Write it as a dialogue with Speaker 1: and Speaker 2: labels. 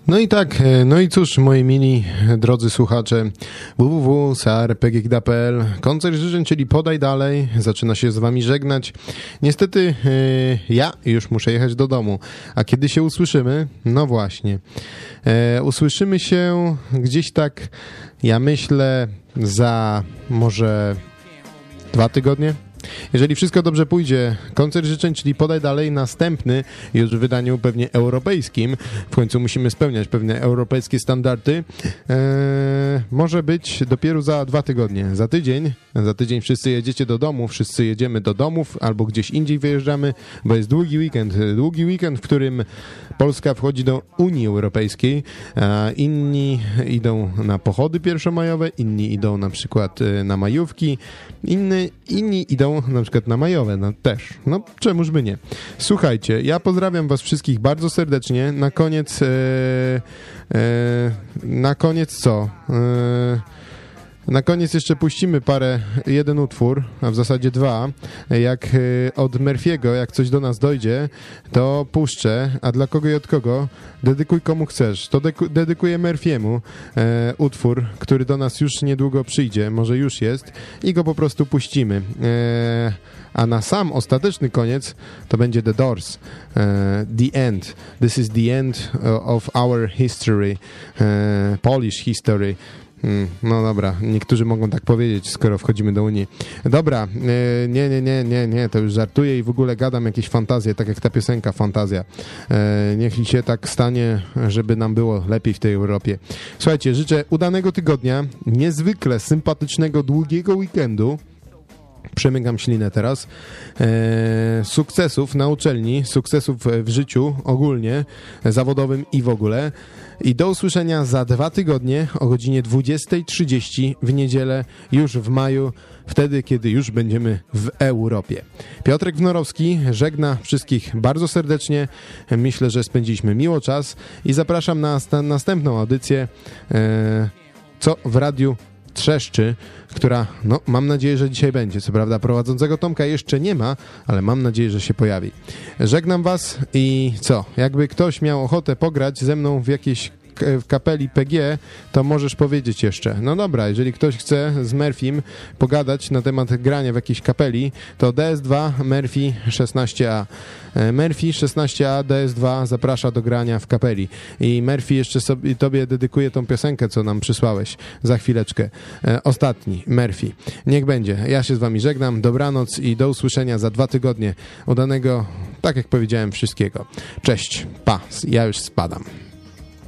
Speaker 1: No i tak, no i cóż, moi mili, drodzy słuchacze, www.sarpegik.pl, koncert życzeń, czyli podaj dalej, zaczyna się z wami żegnać. Niestety ja już muszę jechać do domu, a kiedy się usłyszymy? No właśnie, usłyszymy się gdzieś tak, ja myślę, za może 2 tygodnie. Jeżeli wszystko dobrze pójdzie, koncert życzeń, czyli podaj dalej, następny już w wydaniu pewnie europejskim, w końcu musimy spełniać pewne europejskie standardy, może być dopiero za 2 tygodnie. Za tydzień wszyscy jedziecie do domu, wszyscy jedziemy do domów albo gdzieś indziej wyjeżdżamy, bo jest długi weekend, w którym Polska wchodzi do Unii Europejskiej, a inni idą na pochody pierwszomajowe, inni idą na przykład na majówki, inni idą na przykład na majowe, no też. No czemuż by nie. Słuchajcie, ja pozdrawiam was wszystkich bardzo serdecznie. Na koniec co? Na koniec jeszcze puścimy jeden utwór, a w zasadzie 2. Jak od Murphy'ego, jak coś do nas dojdzie, to puszczę, a dla kogo i od kogo? Dedykuj komu chcesz. To dedykuję Murphy'emu utwór, który do nas już niedługo przyjdzie, może już jest, i go po prostu puścimy. A na sam ostateczny koniec to będzie The Doors. The End. This is the end of our history. Polish history. No dobra, niektórzy mogą tak powiedzieć, skoro wchodzimy do Unii. Dobra, nie, to już żartuję i w ogóle gadam jakieś fantazje, tak jak ta piosenka Fantazja. Niech się tak stanie, żeby nam było lepiej w tej Europie. Słuchajcie, życzę udanego tygodnia, niezwykle sympatycznego, długiego weekendu. Przemykam ślinę teraz. Sukcesów na uczelni, sukcesów w życiu ogólnie, zawodowym i w ogóle. I do usłyszenia za 2 tygodnie o godzinie 20:30 w niedzielę, już w maju, wtedy, kiedy już będziemy w Europie. Piotrek Wnorowski żegna wszystkich bardzo serdecznie. Myślę, że spędziliśmy miło czas i zapraszam na następną audycję, co w radiu trzeszczy, która, no, mam nadzieję, że dzisiaj będzie. Co prawda prowadzącego Tomka jeszcze nie ma, ale mam nadzieję, że się pojawi. Żegnam was i co? Jakby ktoś miał ochotę pograć ze mną w jakiejś kapeli PG, to możesz powiedzieć jeszcze. No dobra, jeżeli ktoś chce z Murphym pogadać na temat grania w jakiejś kapeli, to DS2 Murphy 16A. Murphy 16A DS2 zaprasza do grania w kapeli. I Murphy jeszcze tobie dedykuje tą piosenkę, co nam przysłałeś za chwileczkę. Ostatni, Murphy. Niech będzie. Ja się z wami żegnam. Dobranoc i do usłyszenia za 2 tygodnie. Udanego, tak jak powiedziałem, wszystkiego. Cześć, pa. Ja już spadam.